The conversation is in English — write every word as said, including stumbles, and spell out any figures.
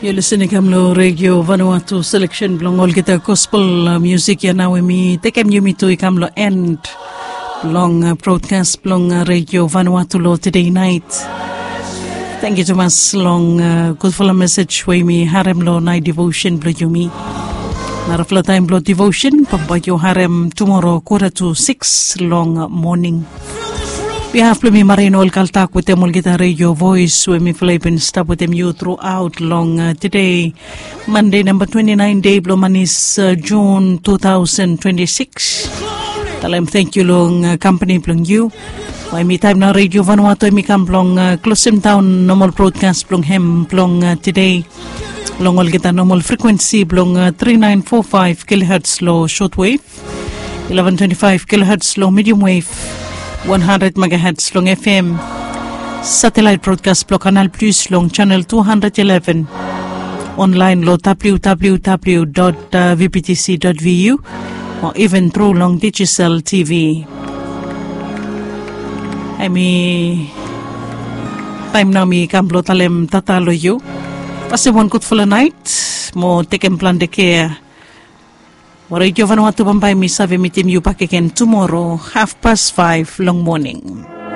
You're listening to Radio Vanuatu selection belong all kita gospel uh, music ya nawe mi tekem yumi tu ikamlo end belong uh, broadcast belong uh, Radio Vanuatu lo today night. Thank you so much long uh, good for a message we mi harem lo night devotion blo yumi. Narafla time blo devotion pampayo harem tomorrow quarter to six long uh, morning. We have Plumi Marino Kaltak with them Olgita Radio Voice with me Philippine stop with them you throughout long uh, today Monday number twenty-nine day Blomanis uh, June two thousand twenty-six. Talam thank you long uh, company plong you. Why me time na Radio Vanuatu mi kam plong uh, Closem Town normal broadcast plong hem plong uh, today. Long Olgita normal frequency plong uh, three nine four five kilohertz low shortwave, eleven twenty-five kilohertz low medium wave. one hundred megahertz long F M, satellite broadcast block Canal Plus long channel two hundred eleven, online lo w w w dot v p t c dot v u or even through long digital T V. I mean, time na mi kamblo talem tatalo you. Pasi one good full night, mo taken plan de care. Radio Vanuatu Pampay mi sabi mi team you back again tomorrow half past five long morning.